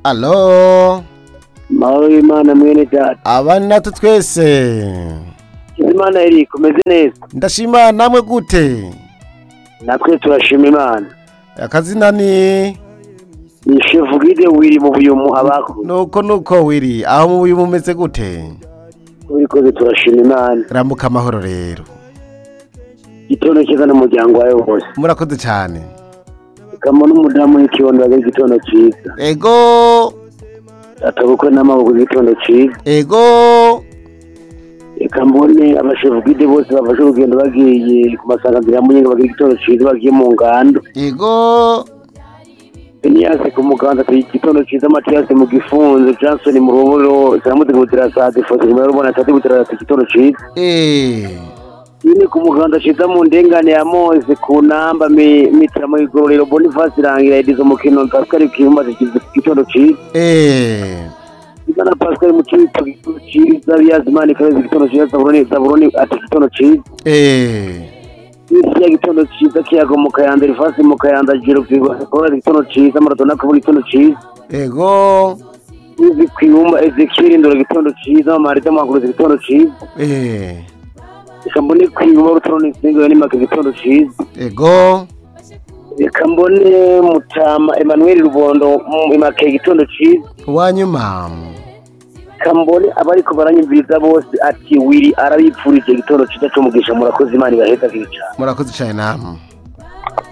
Allo. Mahoro y'Imana mwene data. Abana natwe twese. Imana iri kumeze neza. Ndashima namwe gute? Natwe turashima Imana. Akazina ni Chef Guide wiri mu buyumu abako. nuko wiri aho mu buyumu meze gute? Urikoze turashima Imana. Ramuka amahoro rero. Gitondo cyiza n'umuryango wawe wose. Murakoze cyane. Kamo n'umudamu w'ikibondo bagire igitondo cyiza. Ego. Atabukwe n'amaboko igitondo cyiza. Ego. Eka mbone abashefu Guide bose bafashe urugendo bagiye ku masanganzira ya Muyinga bagire igitondo cyiza bagiye mu ngando. Ego. Niase ku muganda igitondo cyiza Mathias mu gifunzo Johnson mu ruburo Samuti gutira sade foto mu rubona sade gutira igitondo cyiza. Ini ku muganda cyiza mu ndengane ya Moise ku namba mitra mu igororero Boniface rangira edizo mu kino Pascal Kiyumba igitondo cyiza. Igana Pascal mu igitondo cyiza Yazimani kazi igitondo cyiza Saburoni ati igitondo cyiza. Isi ya gitondo cyiza kiyago mu Kayanda Rifasi mu Kayanda jiro kwigora igitondo cyiza Maradona kubura igitondo cyiza. Ego. Uzi kwiyumba Ezekiel ndoro igitondo cyiza Marita makuru igitondo cyiza. Ikambone kwiyumba Rutroni singo ni make igitondo cyiza. Ego. Ikambone Mutama Emmanuel Rubondo imake igitondo cyiza. Wanyuma. Kambone abariko baranyumviriza bose ati wiri arabipfurije igitondo cyiza cyo mugisha murakoze Imana ibaheza kica. Murakoze cyane namwe.